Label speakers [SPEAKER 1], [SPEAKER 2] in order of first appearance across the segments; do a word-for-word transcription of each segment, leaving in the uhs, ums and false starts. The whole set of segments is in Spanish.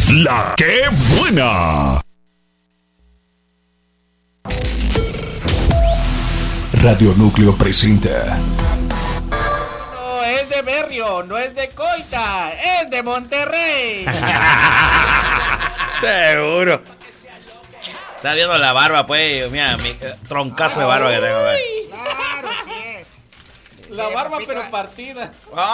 [SPEAKER 1] La que buena. Radio Núcleo presenta.
[SPEAKER 2] No es de Berrio, no es de Coita, es de Monterrey.
[SPEAKER 3] Seguro. Está viendo la barba, pues. Mira, mi troncazo de barba que tengo, güey.
[SPEAKER 4] Claro, sí.
[SPEAKER 2] La barba pero partida.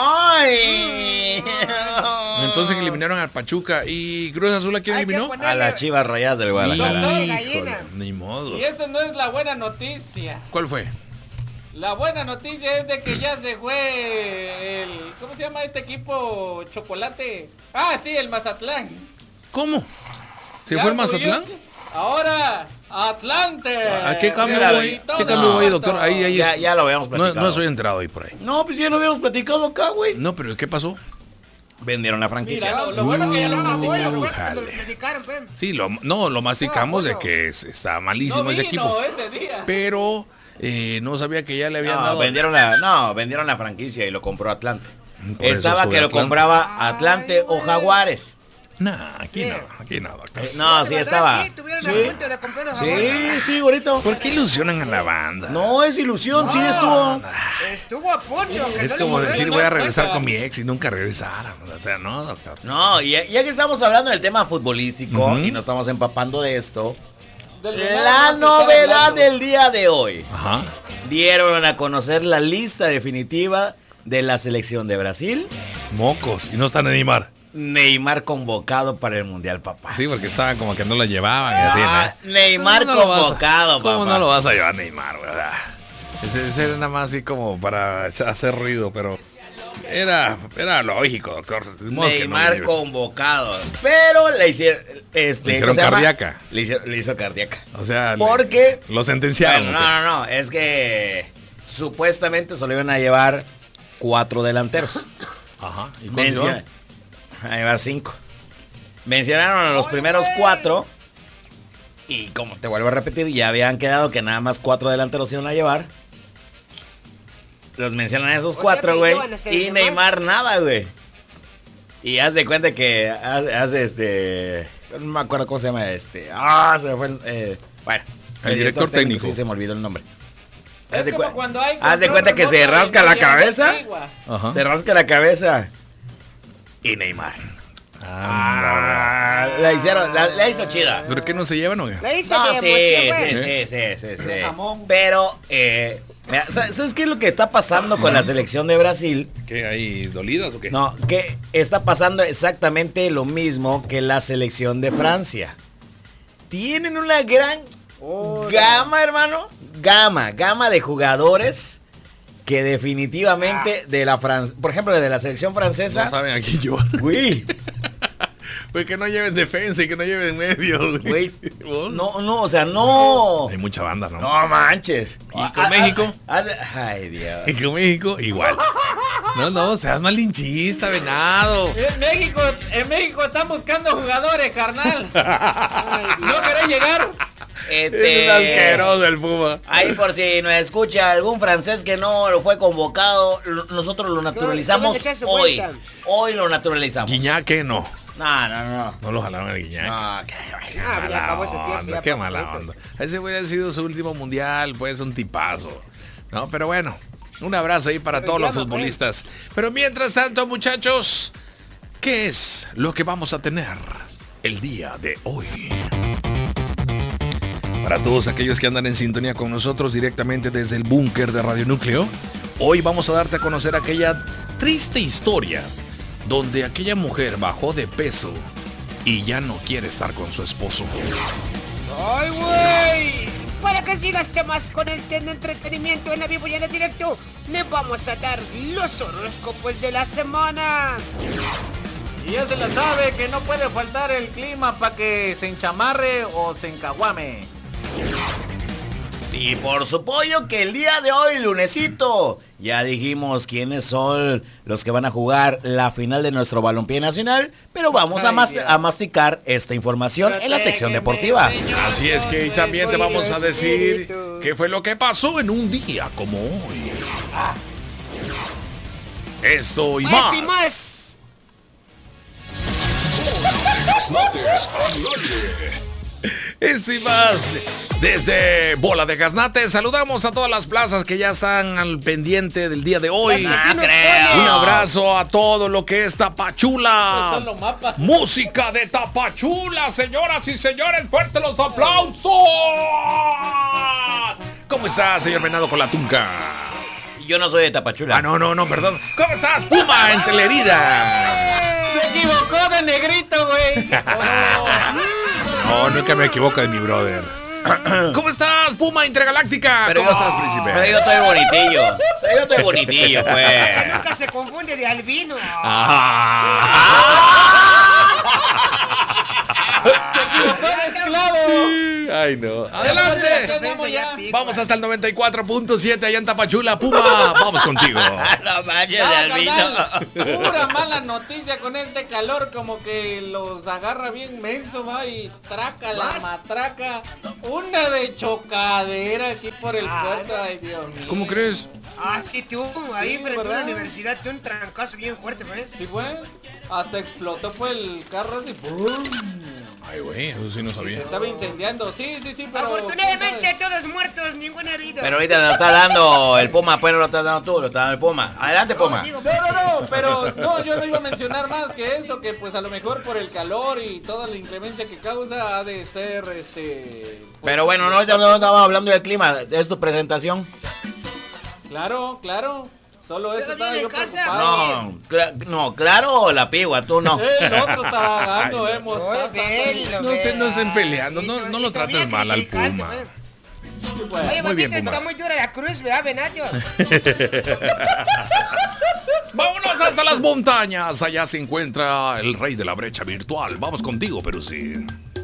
[SPEAKER 3] ¡Ay!
[SPEAKER 5] Entonces eliminaron al Pachuca. ¿Y Cruz Azul a quién
[SPEAKER 4] Hay que
[SPEAKER 5] eliminó?
[SPEAKER 4] poner-
[SPEAKER 3] A las Chivas Rayadas del Guadalajara.
[SPEAKER 4] Doctor
[SPEAKER 5] Híjole,
[SPEAKER 4] Gallina.
[SPEAKER 5] ni modo.
[SPEAKER 2] Y esa no es la buena noticia.
[SPEAKER 5] ¿Cuál fue?
[SPEAKER 2] La buena noticia es de que ya se fue el... ¿Cómo se llama este equipo chocolate? Ah, sí, el Mazatlán.
[SPEAKER 5] ¿Cómo? ¿Se
[SPEAKER 2] Ya
[SPEAKER 5] fue el
[SPEAKER 2] murió.
[SPEAKER 5] Mazatlán?
[SPEAKER 2] Ahora, Atlante.
[SPEAKER 5] ¿A qué cambio
[SPEAKER 3] Mira,
[SPEAKER 5] hubo ahí?
[SPEAKER 2] todo.
[SPEAKER 5] ¿Qué cambio hubo ahí, doctor? Ahí, ahí.
[SPEAKER 3] Ya, ya lo habíamos
[SPEAKER 5] No,
[SPEAKER 3] platicado.
[SPEAKER 5] no soy entrado ahí por ahí.
[SPEAKER 3] No, pues ya lo habíamos platicado acá, güey.
[SPEAKER 5] No, pero ¿qué pasó?
[SPEAKER 3] Vendieron la franquicia.
[SPEAKER 2] Mira, lo, lo bueno que ya lo
[SPEAKER 4] No, abuelo,
[SPEAKER 2] platicaron.
[SPEAKER 4] fue cuando
[SPEAKER 5] jale.
[SPEAKER 4] le platicaron, pues.
[SPEAKER 5] Sí, lo, no, lo masticamos
[SPEAKER 4] No,
[SPEAKER 5] de
[SPEAKER 4] bueno.
[SPEAKER 5] que es- está malísimo
[SPEAKER 2] No
[SPEAKER 5] ese
[SPEAKER 2] vino
[SPEAKER 5] equipo.
[SPEAKER 2] ese día.
[SPEAKER 5] Pero eh, no sabía que ya le habían
[SPEAKER 3] No,
[SPEAKER 5] dado.
[SPEAKER 3] vendieron la, no, vendieron la franquicia y lo compró Atlante.
[SPEAKER 5] Por eso
[SPEAKER 3] Estaba
[SPEAKER 5] sube
[SPEAKER 3] que lo
[SPEAKER 5] Atlante.
[SPEAKER 3] compraba Atlante
[SPEAKER 4] Ay,
[SPEAKER 3] o
[SPEAKER 4] güey.
[SPEAKER 3] Jaguares.
[SPEAKER 5] Nah, aquí
[SPEAKER 4] Sí.
[SPEAKER 5] no, aquí no, doctor.
[SPEAKER 3] Eh, no,
[SPEAKER 4] ¿De
[SPEAKER 3] sí
[SPEAKER 4] verdad?
[SPEAKER 3] estaba.
[SPEAKER 4] Sí, tuvieron
[SPEAKER 3] Sí.
[SPEAKER 4] el punto de comprar los jaguares.
[SPEAKER 3] Sí, sí, bonito.
[SPEAKER 5] ¿Por qué ilusionan a la banda?
[SPEAKER 3] No es ilusión, sí estuvo.
[SPEAKER 4] Estuvo a punto. que
[SPEAKER 5] Es
[SPEAKER 4] no le
[SPEAKER 5] como
[SPEAKER 4] movió
[SPEAKER 5] decir
[SPEAKER 4] el
[SPEAKER 5] voy a
[SPEAKER 4] dedo.
[SPEAKER 5] regresar con mi ex y nunca regresaron. O sea, no, doctor.
[SPEAKER 3] No, y ya, ya que estamos hablando del tema futbolístico
[SPEAKER 5] Ujú.
[SPEAKER 3] y nos estamos empapando de esto,
[SPEAKER 2] Del
[SPEAKER 3] la
[SPEAKER 2] venado no se
[SPEAKER 3] novedad
[SPEAKER 2] está hablando.
[SPEAKER 3] del día de hoy.
[SPEAKER 5] Ajá.
[SPEAKER 3] Dieron a conocer la lista definitiva de la selección de Brasil.
[SPEAKER 5] Mocos. Y no están a animar.
[SPEAKER 3] Neymar convocado para el Mundial, papá.
[SPEAKER 5] Sí, porque estaban como que no la llevaban y así,
[SPEAKER 3] Ah,
[SPEAKER 5] ¿no?
[SPEAKER 3] Neymar
[SPEAKER 5] ¿Cómo no lo vas a-
[SPEAKER 3] convocado,
[SPEAKER 5] ¿Cómo
[SPEAKER 3] papá.
[SPEAKER 5] no lo vas a llevar Neymar, verdad? Ese, ese era nada más así como para echa- hacer ruido, pero era, era lógico, doctor. De modo que no
[SPEAKER 3] Neymar
[SPEAKER 5] lo lleves.
[SPEAKER 3] convocado. Pero le hicieron. Este,
[SPEAKER 5] Le hicieron
[SPEAKER 3] ¿cómo se llama?
[SPEAKER 5] cardíaca.
[SPEAKER 3] Le, hicieron- le hizo cardíaca.
[SPEAKER 5] O sea, le-
[SPEAKER 3] Porque.
[SPEAKER 5] lo sentenciaron.
[SPEAKER 3] Bueno,
[SPEAKER 5] ¿o qué?
[SPEAKER 3] no, no, no. Es que supuestamente solo iban a llevar cuatro delanteros.
[SPEAKER 5] Ajá. ¿Y cuántos
[SPEAKER 3] Menciona-
[SPEAKER 5] llevaron?
[SPEAKER 3] a llevar cinco. Mencionaron a los primeros cuatro. Y como te vuelvo a repetir, ya habían quedado que nada más cuatro delanteros iban a llevar. Los mencionan a esos
[SPEAKER 4] O sea
[SPEAKER 3] cuatro,
[SPEAKER 4] que
[SPEAKER 3] güey.
[SPEAKER 4] iban a ser
[SPEAKER 3] Y
[SPEAKER 4] demás.
[SPEAKER 3] Neymar nada, güey. Y haz de cuenta que hace, hace este. No me acuerdo cómo se llama este. Ah, se me fue el. eh, bueno,
[SPEAKER 5] El director técnico.
[SPEAKER 3] Sí, se me olvidó el nombre.
[SPEAKER 2] Es
[SPEAKER 3] Haz de,
[SPEAKER 2] como
[SPEAKER 3] cuen-
[SPEAKER 2] cuando hay
[SPEAKER 3] haz de
[SPEAKER 2] control
[SPEAKER 3] cuenta que se
[SPEAKER 2] remoto
[SPEAKER 3] rasca
[SPEAKER 2] en
[SPEAKER 3] la
[SPEAKER 2] tienda
[SPEAKER 3] cabeza.
[SPEAKER 2] antigua.
[SPEAKER 5] Ajá.
[SPEAKER 3] Se rasca la cabeza. Y Neymar. Ah, la hicieron, la, la hizo chida.
[SPEAKER 5] ¿Pero qué no se llevan o qué?
[SPEAKER 4] La hizo
[SPEAKER 3] No,
[SPEAKER 4] de
[SPEAKER 3] sí,
[SPEAKER 4] emoción,
[SPEAKER 3] sí,
[SPEAKER 4] pues.
[SPEAKER 3] sí, sí, sí, sí.
[SPEAKER 2] Jamón.
[SPEAKER 3] Pero, eh, mira, ¿sabes sabes qué es lo que está pasando con la selección de Brasil?
[SPEAKER 5] ¿Qué hay dolidas o qué?
[SPEAKER 3] No, que está pasando exactamente lo mismo que la selección de Francia. Tienen una gran gama, hermano. Gama, gama de jugadores que definitivamente de la Fran... Por ejemplo, de la selección francesa.
[SPEAKER 5] No saben a quién llevar.
[SPEAKER 3] Güey,
[SPEAKER 5] Pues que no lleven defensa y que no lleven medio,
[SPEAKER 3] güey.
[SPEAKER 5] ¿Vos?
[SPEAKER 3] No, no, o sea, no.
[SPEAKER 5] Hay mucha banda, ¿no?
[SPEAKER 3] No manches.
[SPEAKER 5] ¿Y con México?
[SPEAKER 3] Ah, ah, Ay, Dios.
[SPEAKER 5] Y con México, igual. No, no, seas malinchista, venado.
[SPEAKER 2] En México, en México están buscando jugadores, carnal. ¿No querés llegar?
[SPEAKER 3] Este,
[SPEAKER 5] Es un asqueroso el Puma.
[SPEAKER 3] Ahí por si nos escucha algún francés que no lo fue convocado, lo- nosotros lo naturalizamos
[SPEAKER 4] que echar su
[SPEAKER 3] hoy.
[SPEAKER 4] vuelta.
[SPEAKER 3] Hoy lo naturalizamos.
[SPEAKER 5] Guiñaque no.
[SPEAKER 3] No, no, no.
[SPEAKER 5] No lo jalaron al Guiñaque.
[SPEAKER 3] No, qué
[SPEAKER 5] Qué
[SPEAKER 4] Ah, ya
[SPEAKER 5] mala
[SPEAKER 4] acabó ese tiempo,
[SPEAKER 5] onda,
[SPEAKER 4] ya
[SPEAKER 5] qué
[SPEAKER 4] pasó
[SPEAKER 5] mala
[SPEAKER 4] esto.
[SPEAKER 5] onda. Ese güey ha sido su último mundial, pues un tipazo. No, pero bueno, un abrazo ahí para
[SPEAKER 4] Pero
[SPEAKER 5] todos
[SPEAKER 4] ya
[SPEAKER 5] los
[SPEAKER 4] no,
[SPEAKER 5] futbolistas. Pero mientras tanto, muchachos, ¿qué es lo que vamos a tener el día de hoy? Para todos aquellos que andan en sintonía con nosotros directamente desde el búnker de Radio Núcleo, hoy vamos a darte a conocer aquella triste historia donde aquella mujer bajó de peso y ya no quiere estar con su esposo.
[SPEAKER 4] ¡Ay, güey! Para que sigas temas con el ten de entretenimiento en la vivo y en el directo, le vamos a dar los horóscopos de la semana.
[SPEAKER 2] Y ya se la sabe que no puede faltar el clima para que se enchamarre o se encaguame.
[SPEAKER 3] Y por su pollo que el día de hoy, lunesito, ya dijimos quiénes son los que van a jugar la final de nuestro balompié nacional, pero vamos a,
[SPEAKER 2] Ay,
[SPEAKER 3] mas-
[SPEAKER 2] Dios.
[SPEAKER 3] a masticar esta información en la sección deportiva.
[SPEAKER 5] Así es que también te vamos a decir qué fue lo que pasó en un día como hoy. Esto y
[SPEAKER 4] Esto y
[SPEAKER 5] más.
[SPEAKER 4] más.
[SPEAKER 1] Gaznates al aire.
[SPEAKER 5] Esto y más. Desde Bola de Gaznate, saludamos a todas las plazas que ya están al pendiente del día de hoy.
[SPEAKER 3] Ah, creo.
[SPEAKER 5] Un abrazo a todo lo que es Tapachula.
[SPEAKER 2] Pues son los mapas.
[SPEAKER 5] Música de Tapachula, señoras y señores, fuertes los aplausos. ¿Cómo está, señor Venado con la Tunca?
[SPEAKER 3] Yo no soy de Tapachula.
[SPEAKER 5] Ah, no, no, no, perdón. ¿Cómo estás, Puma en Telerida?
[SPEAKER 2] Se equivocó de negrito, güey.
[SPEAKER 5] No, no es que me equivoque de mi brother. ¿Cómo estás, Puma Intergaláctica?
[SPEAKER 3] Pero
[SPEAKER 5] ¿Cómo
[SPEAKER 3] yo-
[SPEAKER 5] estás, príncipe?
[SPEAKER 3] Pero yo estoy bonitillo. Yo estoy bonitillo,
[SPEAKER 4] Que
[SPEAKER 3] pues.
[SPEAKER 4] nunca se confunde de albino.
[SPEAKER 2] Se equivocó de esclavo.
[SPEAKER 5] Ay, no.
[SPEAKER 2] Ya
[SPEAKER 5] Adelante.
[SPEAKER 2] andamos ya.
[SPEAKER 5] Vamos hasta el noventa y cuatro punto siete allá en Tapachula. Puma, vamos contigo.
[SPEAKER 3] No manches,
[SPEAKER 2] Ya,
[SPEAKER 3] de albino.
[SPEAKER 2] carnal, pura mala noticia con este calor, como que los agarra bien menso, va, y traca la matraca. Una de chocadera aquí por el puerto, ay Dios mío.
[SPEAKER 5] ¿Cómo crees?
[SPEAKER 4] Ah, sí, tú, ahí
[SPEAKER 2] Sí,
[SPEAKER 4] frente a
[SPEAKER 2] ¿verdad?
[SPEAKER 4] la universidad, tú un trancazo bien fuerte, pues.
[SPEAKER 2] Sí, güey. Hasta explotó pues el carro así. ¡Bum!
[SPEAKER 5] Ay, güey, eso sí no
[SPEAKER 2] Se
[SPEAKER 5] sabía.
[SPEAKER 2] estaba incendiando. Sí, sí, sí, pero.
[SPEAKER 4] Afortunadamente,
[SPEAKER 2] ¿quién sabe?
[SPEAKER 4] todos muertos, ningún herido.
[SPEAKER 3] Pero ahorita lo está dando el Puma, pues no lo estás dando tú, lo está dando el Puma. Adelante, Puma.
[SPEAKER 4] Digo,
[SPEAKER 2] No, no, no, pero no, yo no iba a mencionar más que eso, que pues a lo mejor por el calor y toda la inclemencia que causa ha de ser este. pues,
[SPEAKER 3] Pero bueno, no, ahorita no estamos hablando del clima, es tu presentación.
[SPEAKER 2] Claro, claro. Solo eso
[SPEAKER 4] ¿Todavía
[SPEAKER 2] estaba
[SPEAKER 4] en
[SPEAKER 2] yo
[SPEAKER 4] casa?
[SPEAKER 2] preocupado.
[SPEAKER 3] No, cla- no, claro o la pigua, tú no.
[SPEAKER 2] El otro estaba vagando, eh, mostaza.
[SPEAKER 4] velo,
[SPEAKER 5] No estén- no estén
[SPEAKER 4] velo.
[SPEAKER 5] peleando, no-
[SPEAKER 4] Y to-
[SPEAKER 5] no lo
[SPEAKER 4] y todavía
[SPEAKER 5] trates mal al
[SPEAKER 4] criticando,
[SPEAKER 5] Puma.
[SPEAKER 4] pues.
[SPEAKER 2] Sí, bueno.
[SPEAKER 4] Oye,
[SPEAKER 5] Muy bien,
[SPEAKER 4] papito,
[SPEAKER 5] Puma.
[SPEAKER 4] está muy dura la cruz, ¿verdad, Venatios?
[SPEAKER 5] Vámonos hasta las montañas. Allá se encuentra el rey de la brecha virtual. Vamos contigo, pero sí.